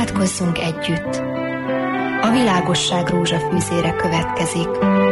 Imádkozzunk együtt! A világosság rózsafűzére következik.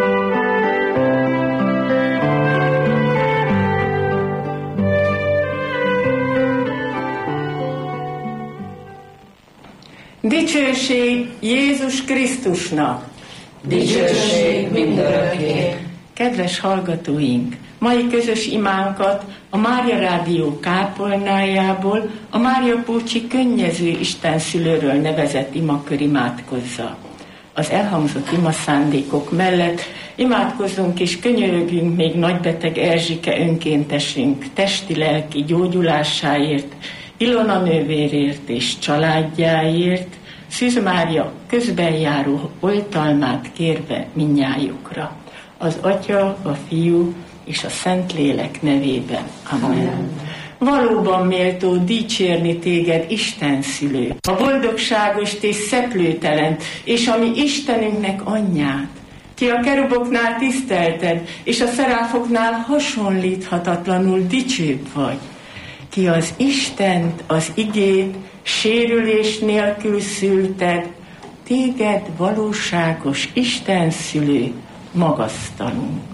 Dicsőség Jézus Krisztusnak! Dicsőség mindörökké! Kedves hallgatóink! Mai közös imánkat a Mária Rádió kápolnájából a Mária Pócsi Könnyező Istenszülőről nevezett imakör imádkozza. Az elhangzott imaszándékok mellett imádkozzunk és könyörögjünk még nagybeteg Erzsike önkéntesünk testi-lelki gyógyulásáért, Ilona nővérért és családjáért, Szűz Mária közben járó oltalmát kérve mindnyájukra. Az Atya, a Fiú és a Szentlélek nevében. Amen. Valóban méltó dicsérni téged, Isten szülő, a boldogságost és szeplőtelent, és a mi Istenünknek anyját, ki a keruboknál tisztelted, és a szeráfoknál hasonlíthatatlanul dicsőbb vagy, ki az Istent, az igét sérülés nélkül szülted, téged valóságos Isten szülő, magasztalunk.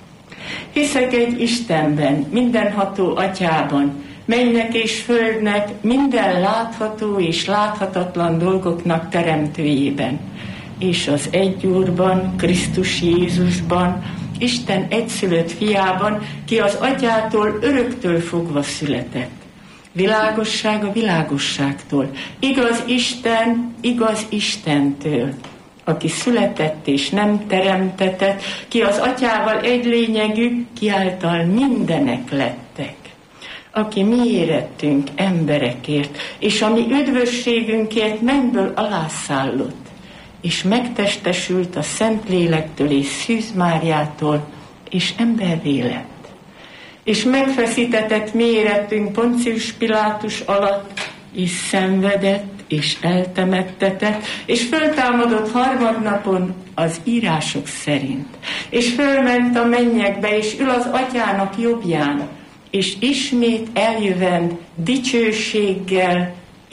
Hiszek egy Istenben, mindenható Atyában, mennynek és földnek, minden látható és láthatatlan dolgoknak teremtőjében, és az egy Úrban, Krisztus Jézusban, Isten egyszülött fiában, ki az Atyától öröktől fogva született. Világosság a világosságtól, igaz Isten, igaz Istentől, aki született és nem teremtetett, ki az Atyával egy lényegű, ki által mindenek lettek, aki mi érettünk emberekért, és a mi üdvösségünkért mennyből alászállott, és megtestesült a Szentlélektől és Szűz Máriától, és emberré lett. És megfeszítetett mi érettünk Poncius Pilátus alatt, és szenvedett, és eltemettetett, és föltámadott harmadnapon az írások szerint, és fölment a mennyekbe, és ül az Atyának jobbján, és ismét eljövend dicsőséggel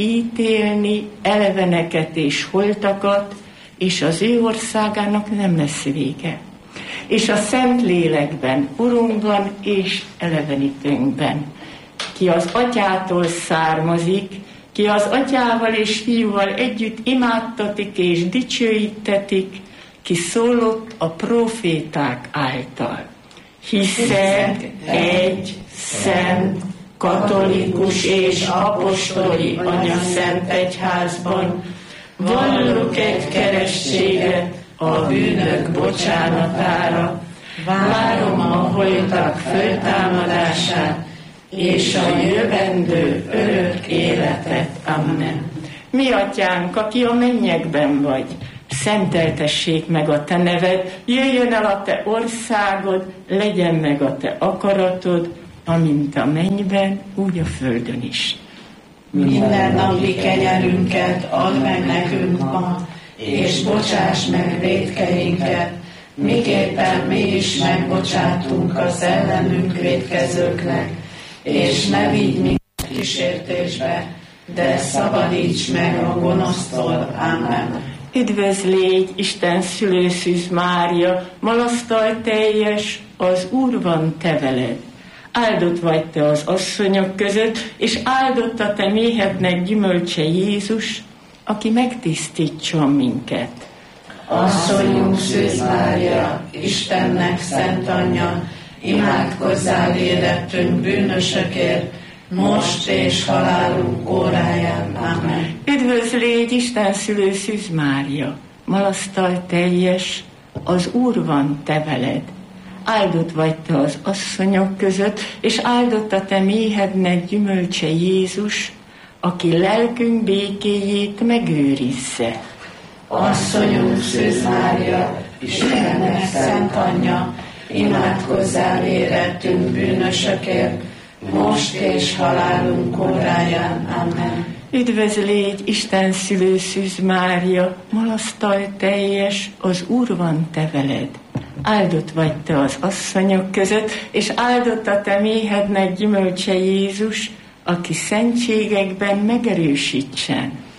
ítélni eleveneket és holtakat, és az ő országának nem lesz vége. És a Szentlélekben, Urunkban és elevenítőnkben, ki az Atyától származik, ki az Atyával és Fiúval együtt imádtatik és dicsőítetik, ki szólott a próféták által. Hiszek egy szent, katolikus és apostoli anyaszent egyházban, vallok egy keresztséget a bűnök bocsánatára, várom a holtak föltámadását, és a jövendő örök életet. Amen. Mi Atyánk, aki a mennyekben vagy, szenteltessék meg a te neved, jöjjön el a te országod, legyen meg a te akaratod, amint a mennyben, úgy a földön is. Minden napi kenyerünket add meg nekünk ma, és bocsáss meg vétkeinket, miképpen mi is megbocsátunk az ellenünk vétkezőknek, és ne vigy minket kísértésbe, de szabadíts meg a gonosztól. Amen. Üdvözlégy, Isten szülő Szűz Mária, malasztal teljes, az Úr van te veled. Áldott vagy te az asszonyok között, és áldott a te méhednek gyümölcse Jézus, aki megtisztítson minket. Asszonyunk Szűz Mária, Istennek szent anyja, imádkozzál érettünk bűnösökért, most és halálunk óráján. Amen. Üdvözlégy, Isten szülő Szűz Mária, malasztal teljes, az Úr van te veled. Áldott vagy te az asszonyok között, és áldott a te méhednek gyümölcse Jézus, aki lelkünk békéjét megőrizze. Asszonyunk Szűz Mária, Istennek szent anyja, imádkozzál érettünk bűnösökért, most és halálunk óráján. Amen. Üdvözlégy, Isten szülő Szűz Mária, malasztal teljes, az Úr van te veled. Áldott vagy te az asszonyok között, és áldott a te méhednek gyümölcse Jézus, aki szentségekben megerősítsen.